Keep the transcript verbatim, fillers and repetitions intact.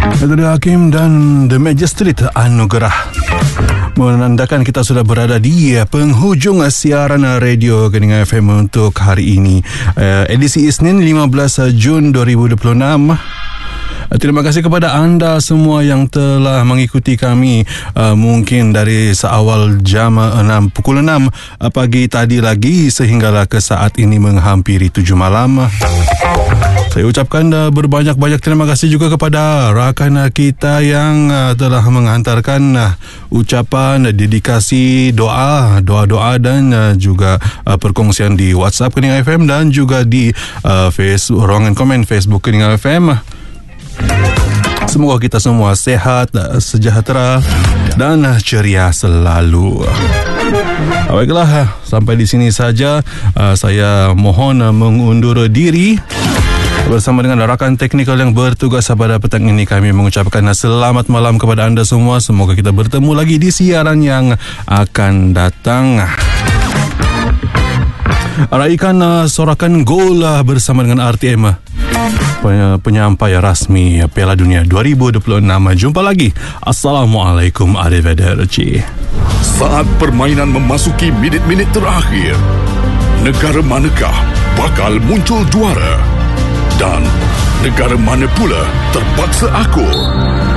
Itu dia Hakim dan The Magistrate Anugerah, menandakan kita sudah berada di penghujung siaran radio Keningan F M untuk hari ini, edisi Isnin lima belas Jun dua ribu dua puluh enam. Terima kasih kepada anda semua yang telah mengikuti kami uh, mungkin dari seawal jam enam, pukul enam pagi tadi lagi sehinggalah ke saat ini menghampiri tujuh malam. Saya ucapkan uh, berbanyak-banyak terima kasih juga kepada rakan kita yang uh, telah menghantarkan uh, ucapan, dedikasi, doa, doa-doa dan uh, juga uh, perkongsian di WhatsApp Keningan F M dan juga di uh, Facebook, ruangan komen Facebook Keningan F M. Semoga kita semua sehat, sejahtera dan ceria selalu. Baiklah, sampai di sini saja. Saya mohon mengundur diri. Bersama dengan rakan teknikal yang bertugas pada petang ini, kami mengucapkan selamat malam kepada anda semua. Semoga kita bertemu lagi di siaran yang akan datang. Raikan sorakan gol bersama dengan R T M, penyampai rasmi Piala Dunia dua ribu dua puluh enam. Jumpa lagi. Assalamualaikum, arrivederci. Saat permainan memasuki minit-minit terakhir, negara manakah bakal muncul juara? Dan negara mana pula terpaksa akur?